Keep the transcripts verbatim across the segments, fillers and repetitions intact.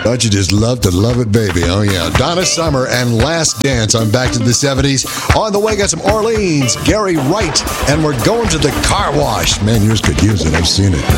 Don't you just love to love it, baby? Oh, yeah. Donna Summer and Last Dance on Back to the seventies. On the way, got some Orleans, Gary Wright, and we're going to the car wash. Man, yours could use it. I've seen it.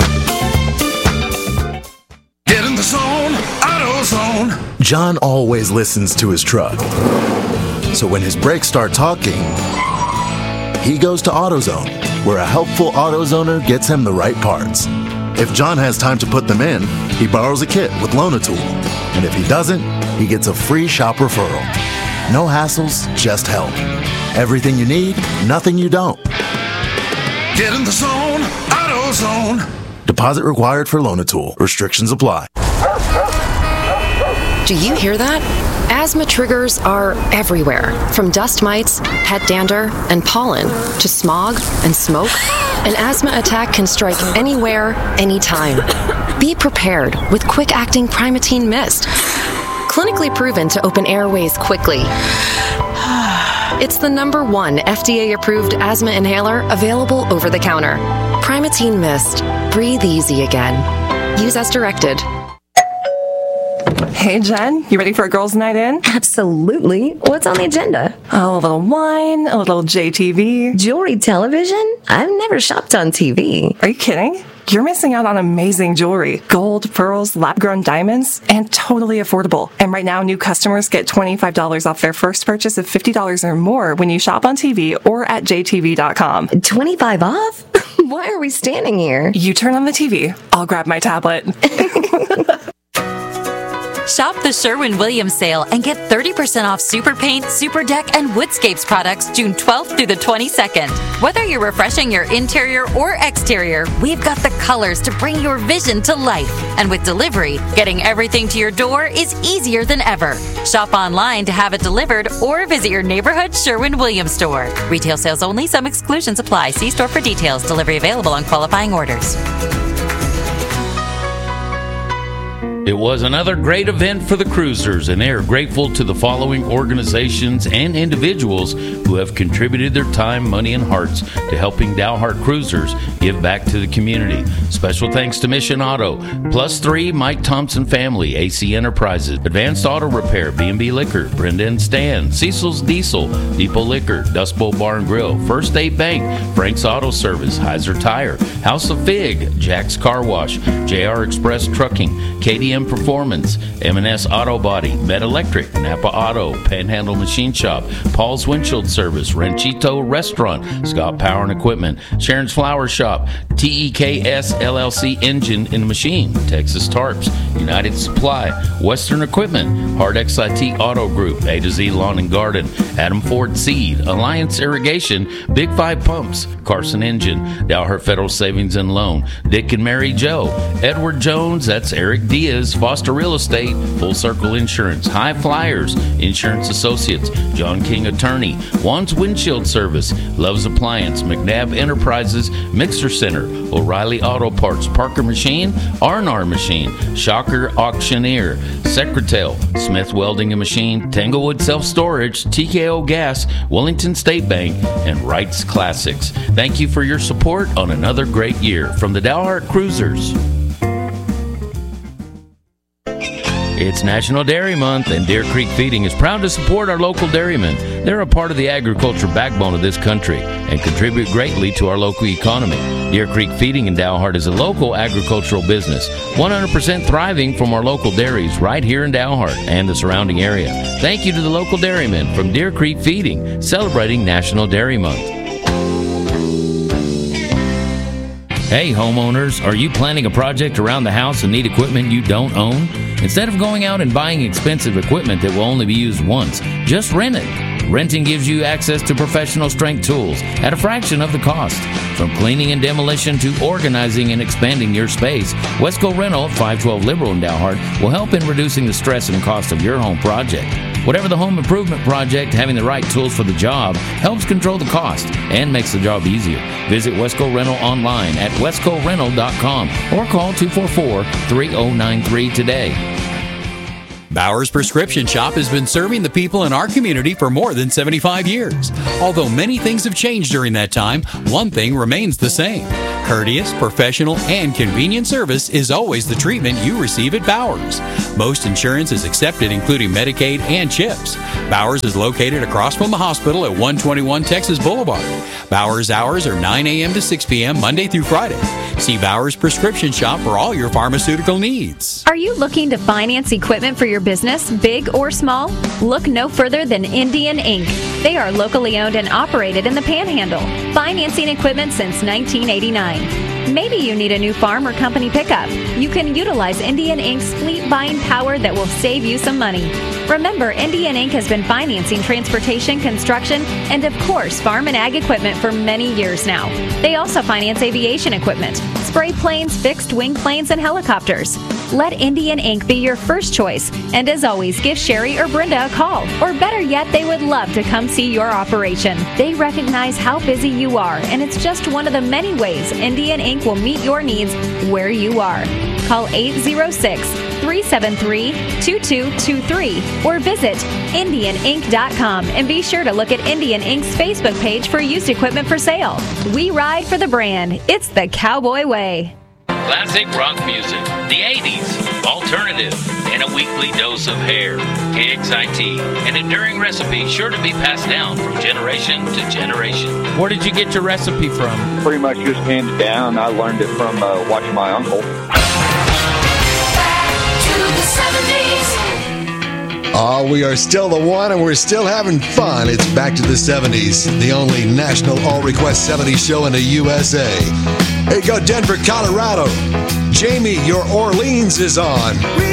Get in the zone, AutoZone. John always listens to his truck. So when his brakes start talking, he goes to AutoZone, where a helpful AutoZoner gets him the right parts. If John has time to put them in, he borrows a kit with Loan-A-Tool. And if he doesn't, he gets a free shop referral. No hassles, just help. Everything you need, nothing you don't. Get in the zone, AutoZone. Deposit required for Loan-A-Tool. Restrictions apply. Do you hear that? Asthma triggers are everywhere, from dust mites, pet dander, and pollen, to smog and smoke. An asthma attack can strike anywhere, anytime. Be prepared with quick-acting Primatene Mist. Clinically proven to open airways quickly. It's the number one F D A-approved asthma inhaler available over the counter. Primatene Mist. Breathe easy again. Use as directed. Hey, Jen, you ready for a girls' night in? Absolutely. What's on the agenda? Oh, a little wine, a little J T V. Jewelry television? I've never shopped on T V. Are you kidding? You're missing out on amazing jewelry. Gold, pearls, lab-grown diamonds, and totally affordable. And right now, new customers get twenty-five dollars off their first purchase of fifty dollars or more when you shop on T V or at j t v dot com. twenty-five off? Why are we standing here? You turn on the T V. I'll grab my tablet. Shop the Sherwin-Williams sale and get thirty percent off Super Paint, Super Deck, and Woodscapes products June twelfth through the twenty-second. Whether you're refreshing your interior or exterior, we've got the colors to bring your vision to life. And with delivery, getting everything to your door is easier than ever. Shop online to have it delivered or visit your neighborhood Sherwin-Williams store. Retail sales only. Some exclusions apply. See store for details. Delivery available on qualifying orders. It was another great event for the Cruisers, and they are grateful to the following organizations and individuals who have contributed their time, money, and hearts to helping Dalhart Cruisers give back to the community. Special thanks to Mission Auto, Plus Three, Mike Thompson Family, A C Enterprises, Advanced Auto Repair, B and B Liquor, Brenda and Stan, Cecil's Diesel, Depot Liquor, Dust Bowl Bar and Grill, First State Bank, Frank's Auto Service, Heiser Tire, House of Fig, Jack's Car Wash, J R Express Trucking, K D M Performance, M and S Auto Body, Med Electric, Napa Auto, Panhandle Machine Shop, Paul's Windshield Service, Ranchito Restaurant, Scott Power and Equipment, Sharon's Flower Shop, T E K S L L C Engine and Machine, Texas Tarps, United Supply, Western Equipment, Hard X I T Auto Group, A to Z Lawn and Garden, Adam Ford Seed, Alliance Irrigation, Big Five Pumps, Carson Engine, Dalhart Federal Savings and Loan, Dick and Mary Joe, Edward Jones, that's Eric Diaz, Foster Real Estate, Full Circle Insurance, High Flyers, Insurance Associates, John King Attorney, Juan's Windshield Service, Love's Appliance, McNabb Enterprises, Mixer Center, O'Reilly Auto Parts, Parker Machine, R and R Machine, Shocker Auctioneer, Secretel, Smith Welding and Machine, Tanglewood Self Storage, T K O Gas, Wellington State Bank, and Wright's Classics. Thank you for your support on another great year from the Dalhart Cruisers. It's National Dairy Month, and Deer Creek Feeding is proud to support our local dairymen. They're a part of the agriculture backbone of this country and contribute greatly to our local economy. Deer Creek Feeding in Dalhart is a local agricultural business, one hundred percent thriving from our local dairies right here in Dalhart and the surrounding area. Thank you to the local dairymen from Deer Creek Feeding, celebrating National Dairy Month. Hey homeowners, are you planning a project around the house and need equipment you don't own? Instead of going out and buying expensive equipment that will only be used once, just rent it. Renting gives you access to professional strength tools at a fraction of the cost. From cleaning and demolition to organizing and expanding your space, Wesco Rental at five twelve Liberal in Dalhart will help in reducing the stress and cost of your home project. Whatever the home improvement project, having the right tools for the job helps control the cost and makes the job easier. Visit Wesco Rental online at wesco rental dot com or call two four four, three zero nine three today. Bowers Prescription Shop has been serving the people in our community for more than seventy-five years. Although many things have changed during that time, one thing remains the same. Courteous, professional, and convenient service is always the treatment you receive at Bowers. Most insurance is accepted, including Medicaid and CHIPS. Bowers is located across from the hospital at one twenty-one Texas Boulevard. Bowers hours are nine a.m. to six p.m. Monday through Friday. See Bowers Prescription Shop for all your pharmaceutical needs. Are you looking to finance equipment for your business, big or small? Look no further than Indian Incorporated. They are locally owned and operated in the Panhandle, financing equipment since nineteen eighty-nine. Maybe you need a new farm or company pickup. You can utilize Indian Incorporated's fleet buying power that will save you some money. Remember, Indian Incorporated has been financing transportation, construction, and of course, farm and ag equipment for many years now. They also finance aviation equipment, spray planes, fixed wing planes, and helicopters. Let Indian Incorporated be your first choice. And as always, give Sherry or Brenda a call. Or better yet, they would love to come see your operation. They recognize how busy you are, and it's just one of the many ways Indian Incorporated will meet your needs where you are. Call eight zero six, three seven three, two two two three or visit indian inc dot com and be sure to look at Indian Incorporated's Facebook page for used equipment for sale. We ride for the brand. It's the Cowboy Way. Classic rock music, the eighties, alternative, and a weekly dose of hair. K X I T, an enduring recipe sure to be passed down from generation to generation. Where did you get your recipe from? Pretty much just handed down. I learned it from uh, watching my uncle. Back to the seventies. Oh, we are still the one, and we're still having fun. It's Back to the seventies, the only national all-request seventies show in the U S A. Here you go, Denver, Colorado. Jamie, your Orleans is on.